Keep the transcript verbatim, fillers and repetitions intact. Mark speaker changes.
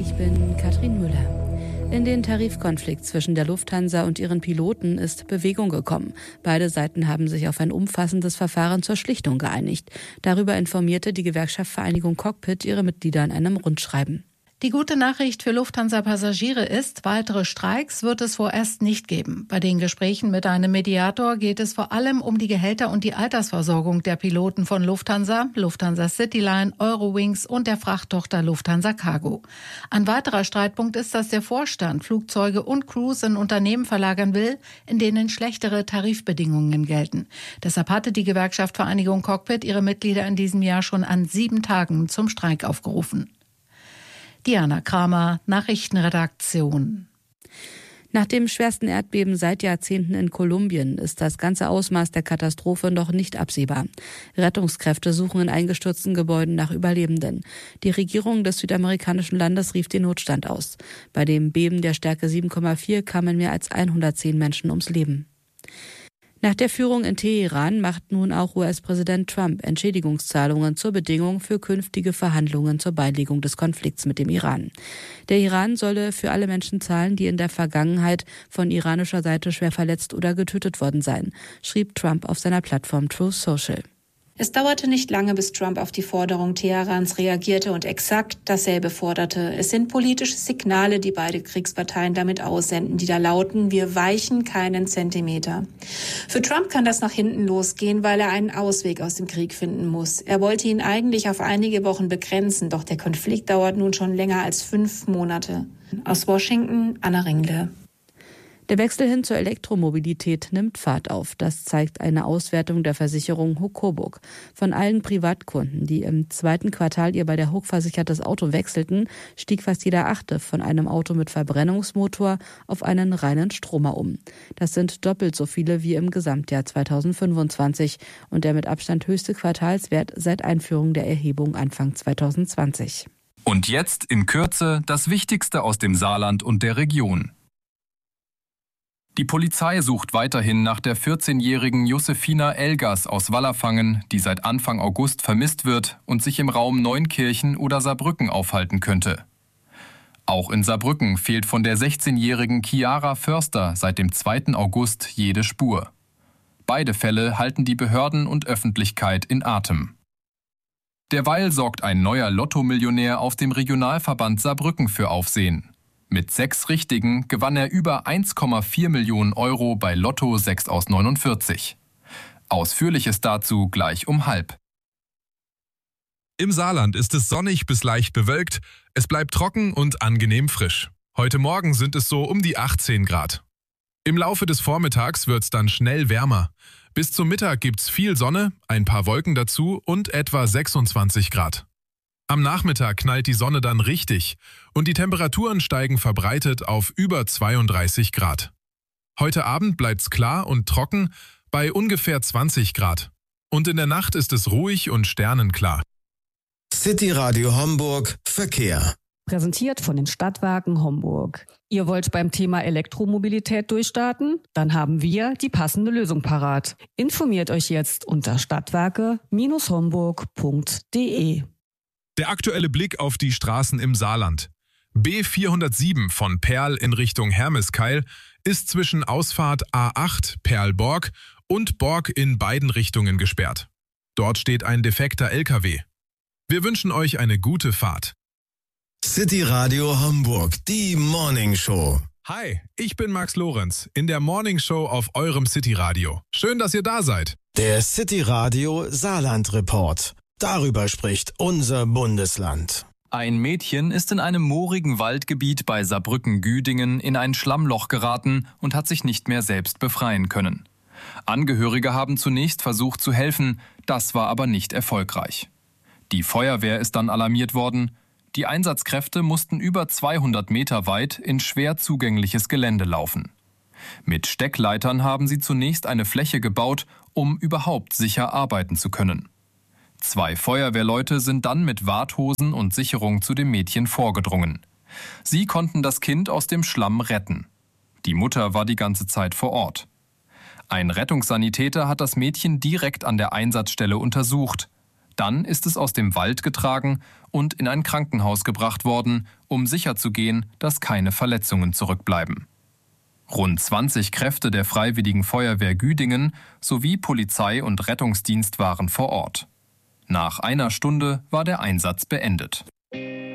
Speaker 1: Ich bin Katrin Müller. In den Tarifkonflikt zwischen der Lufthansa und ihren Piloten ist Bewegung gekommen. Beide Seiten haben sich auf ein umfassendes Verfahren zur Schlichtung geeinigt. Darüber informierte die Gewerkschaft Vereinigung Cockpit ihre Mitglieder in einem Rundschreiben.
Speaker 2: Die gute Nachricht für Lufthansa-Passagiere ist, weitere Streiks wird es vorerst nicht geben. Bei den Gesprächen mit einem Mediator geht es vor allem um die Gehälter und die Altersversorgung der Piloten von Lufthansa, Lufthansa Cityline, Eurowings und der Frachttochter Lufthansa Cargo. Ein weiterer Streitpunkt ist, dass der Vorstand Flugzeuge und Crews in Unternehmen verlagern will, in denen schlechtere Tarifbedingungen gelten. Deshalb hatte die Gewerkschaft Vereinigung Cockpit ihre Mitglieder in diesem Jahr schon an sieben Tagen zum Streik aufgerufen. Diana Kramer, Nachrichtenredaktion.
Speaker 1: Nach dem schwersten Erdbeben seit Jahrzehnten in Kolumbien ist das ganze Ausmaß der Katastrophe noch nicht absehbar. Rettungskräfte suchen in eingestürzten Gebäuden nach Überlebenden. Die Regierung des südamerikanischen Landes rief den Notstand aus. Bei dem Beben der Stärke sieben Komma vier kamen mehr als hundertzehn Menschen ums Leben. Nach der Führung in Teheran macht nun auch U S-Präsident Trump Entschädigungszahlungen zur Bedingung für künftige Verhandlungen zur Beilegung des Konflikts mit dem Iran. Der Iran solle für alle Menschen zahlen, die in der Vergangenheit von iranischer Seite schwer verletzt oder getötet worden seien, schrieb Trump auf seiner Plattform Truth Social.
Speaker 3: Es dauerte nicht lange, bis Trump auf die Forderung Teherans reagierte und exakt dasselbe forderte. Es sind politische Signale, die beide Kriegsparteien damit aussenden, die da lauten: Wir weichen keinen Zentimeter. Für Trump kann das nach hinten losgehen, weil er einen Ausweg aus dem Krieg finden muss. Er wollte ihn eigentlich auf einige Wochen begrenzen, doch der Konflikt dauert nun schon länger als fünf Monate. Aus Washington, Anna Ringle.
Speaker 1: Der Wechsel hin zur Elektromobilität nimmt Fahrt auf. Das zeigt eine Auswertung der Versicherung H U K Coburg. Von allen Privatkunden, die im zweiten Quartal ihr bei der H U K versichertes Auto wechselten, stieg fast jeder Achte von einem Auto mit Verbrennungsmotor auf einen reinen Stromer um. Das sind doppelt so viele wie im Gesamtjahr zweitausendfünfundzwanzig und der mit Abstand höchste Quartalswert seit Einführung der Erhebung Anfang zweitausendzwanzig.
Speaker 4: Und jetzt in Kürze das Wichtigste aus dem Saarland und der Region. Die Polizei sucht weiterhin nach der vierzehnjährigen Josefina Elgas aus Wallerfangen, die seit Anfang August vermisst wird und sich im Raum Neunkirchen oder Saarbrücken aufhalten könnte. Auch in Saarbrücken fehlt von der sechzehnjährigen Chiara Förster seit dem zweiten August jede Spur. Beide Fälle halten die Behörden und Öffentlichkeit in Atem. Derweil sorgt ein neuer Lotto-Millionär auf dem Regionalverband Saarbrücken für Aufsehen. Mit sechs Richtigen gewann er über eins Komma vier Millionen Euro bei Lotto sechs aus neunundvierzig. Ausführliches dazu gleich um halb.
Speaker 5: Im Saarland ist es sonnig bis leicht bewölkt, es bleibt trocken und angenehm frisch. Heute Morgen sind es so um die achtzehn Grad. Im Laufe des Vormittags wird es dann schnell wärmer. Bis zum Mittag gibt's viel Sonne, ein paar Wolken dazu und etwa sechsundzwanzig Grad. Am Nachmittag knallt die Sonne dann richtig und die Temperaturen steigen verbreitet auf über zweiunddreißig Grad. Heute Abend bleibt's klar und trocken bei ungefähr zwanzig Grad. Und in der Nacht ist es ruhig und sternenklar.
Speaker 6: City Radio Homburg Verkehr.
Speaker 7: Präsentiert von den Stadtwerken Homburg. Ihr wollt beim Thema Elektromobilität durchstarten? Dann haben wir die passende Lösung parat. Informiert euch jetzt unter stadtwerke Bindestrich homburg Punkt de.
Speaker 5: Der aktuelle Blick auf die Straßen im Saarland. B vierhundertsieben von Perl in Richtung Hermeskeil ist zwischen Ausfahrt A acht Perl-Borg und Borg in beiden Richtungen gesperrt. Dort steht ein defekter L K W. Wir wünschen euch eine gute Fahrt.
Speaker 6: City Radio Homburg, die Morning Show.
Speaker 5: Hi, ich bin Max Lorenz in der Morning Show auf eurem City Radio. Schön, dass ihr da seid.
Speaker 6: Der City Radio Saarland Report. Darüber spricht unser Bundesland.
Speaker 4: Ein Mädchen ist in einem moorigen Waldgebiet bei Saarbrücken-Güdingen in ein Schlammloch geraten und hat sich nicht mehr selbst befreien können. Angehörige haben zunächst versucht zu helfen, das war aber nicht erfolgreich. Die Feuerwehr ist dann alarmiert worden. Die Einsatzkräfte mussten über zweihundert Meter weit in schwer zugängliches Gelände laufen. Mit Steckleitern haben sie zunächst eine Fläche gebaut, um überhaupt sicher arbeiten zu können. Zwei Feuerwehrleute sind dann mit Warthosen und Sicherung zu dem Mädchen vorgedrungen. Sie konnten das Kind aus dem Schlamm retten. Die Mutter war die ganze Zeit vor Ort. Ein Rettungssanitäter hat das Mädchen direkt an der Einsatzstelle untersucht. Dann ist es aus dem Wald getragen und in ein Krankenhaus gebracht worden, um sicherzugehen, dass keine Verletzungen zurückbleiben. Rund zwanzig Kräfte der Freiwilligen Feuerwehr Güdingen sowie Polizei und Rettungsdienst waren vor Ort. Nach einer Stunde war der Einsatz beendet.